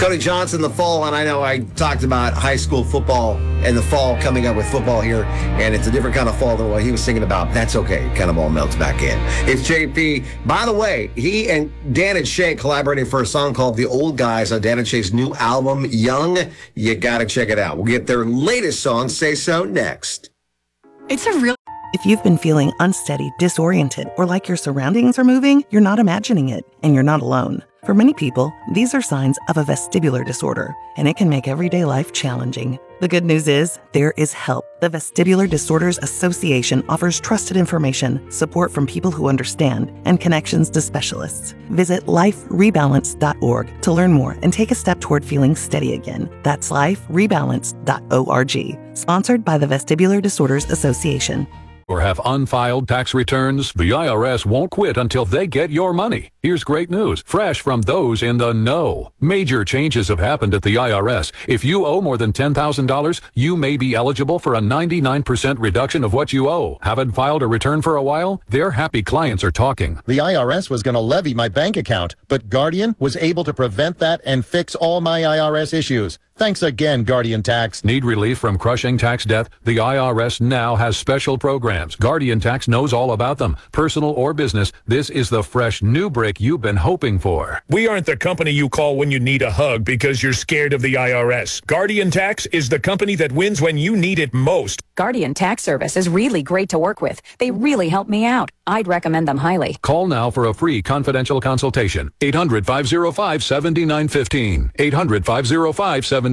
Cody Johnson, the fall, and I know I talked about high school football and the fall coming up with football here, and it's a different kind of fall than what he was singing about. That's okay. It kind of all melts back in. It's JP. By the way, he and Dan and Shay collaborating for a song called The Old Guys on Dan and Shay's new album, Young. You got to check it out. We'll get their latest song, Say So, next. It's a real... If you've been feeling unsteady, disoriented, or like your surroundings are moving, you're not imagining it, and you're not alone. For many people, these are signs of a vestibular disorder, and it can make everyday life challenging. The good news is, there is help. The Vestibular Disorders Association offers trusted information, support from people who understand, and connections to specialists. Visit liferebalance.org to learn more and take a step toward feeling steady again. That's liferebalance.org. Sponsored by the Vestibular Disorders Association. Or have unfiled tax returns? The IRS won't quit until they get your money. Here's great news, fresh from those in the know. Major changes have happened at the IRS. If you owe more than $10,000, you may be eligible for a 99% reduction of what you owe. Haven't filed a return for a while? Their happy clients are talking. The IRS was going to levy my bank account, but Guardian was able to prevent that and fix all my IRS issues. Thanks again, Guardian Tax. Need relief from crushing tax debt? The IRS now has special programs. Guardian Tax knows all about them. Personal or business, this is the fresh new break you've been hoping for. We aren't the company you call when you need a hug because you're scared of the IRS. Guardian Tax is the company that wins when you need it most. Guardian Tax Service is really great to work with. They really help me out. I'd recommend them highly. Call now for a free confidential consultation. 800-505-7915. 800-505-7915.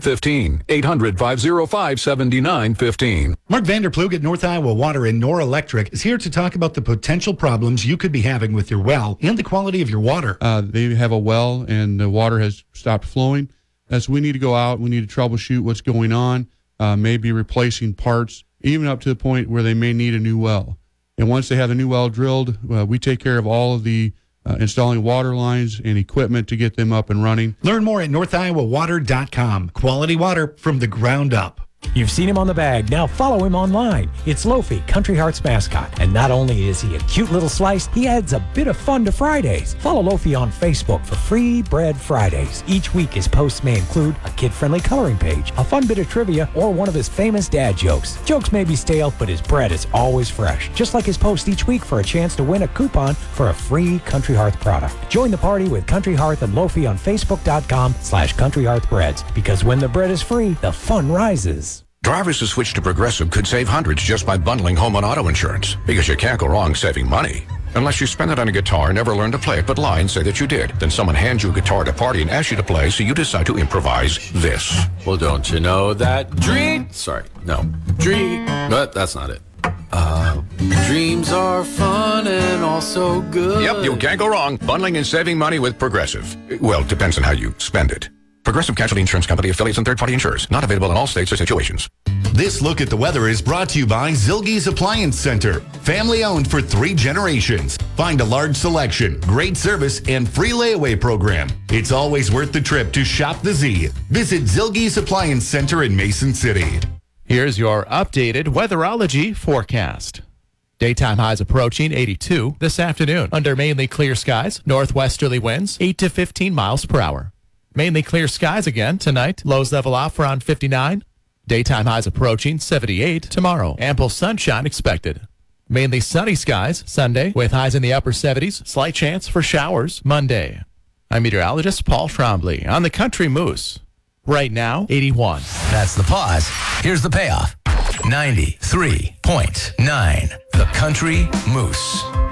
800-505-7915. Mark Vanderplug at North Iowa Water and Nor Electric is here to talk about the potential problems you could be having with your well and the quality of your water. They have a well and the water has stopped flowing. So we need to go out. We need to troubleshoot what's going on, maybe replacing parts, even up to the point where they may need a new well. And once they have a new well drilled, we take care of all of the installing water lines and equipment to get them up and running. Learn more at NorthIowaWater.com. Quality water from the ground up. You've seen him on the bag. Now follow him online. It's Lofi, Country Heart's mascot. And not only is he a cute little slice, he adds a bit of fun to Fridays. Follow Lofi on Facebook for Free Bread Fridays. Each week his posts may include a kid-friendly coloring page, a fun bit of trivia, or one of his famous dad jokes. Jokes may be stale, but his bread is always fresh. Just like his post each week for a chance to win a coupon for a free Country Hearth product. Join the party with Country Hearth and Lofi on Facebook.com/Country Hearth Breads. Because when the bread is free, the fun rises. Drivers who switch to Progressive could save hundreds just by bundling home and auto insurance, because you can't go wrong saving money. Unless you spend it on a guitar, never learn to play it, but lie and say that you did. Then someone hands you a guitar at a party and asks you to play, so you decide to improvise this. Well, don't you know that but that's not it. Dreams are fun and also good. Yep, you can't go wrong bundling and saving money with Progressive. Well, it depends on how you spend it. Progressive Casualty Insurance Company, affiliates, and third-party insurers. Not available in all states or situations. This look at the weather is brought to you by Zilge's Appliance Center. Family owned for 3 generations. Find a large selection, great service, and free layaway program. It's always worth the trip to shop the Z. Visit Zilge's Appliance Center in Mason City. Here's your updated weatherology forecast. Daytime highs approaching 82 this afternoon under mainly clear skies. Northwesterly winds 8 to 15 miles per hour. Mainly clear skies again tonight. Lows level off around 59. Daytime highs approaching 78 tomorrow. Ample sunshine expected. Mainly sunny skies Sunday with highs in the upper 70s. Slight chance for showers Monday. I'm meteorologist Paul Trombley on the Country Moose. Right now, 81. That's the pause. Here's the payoff. 93.9. The Country Moose.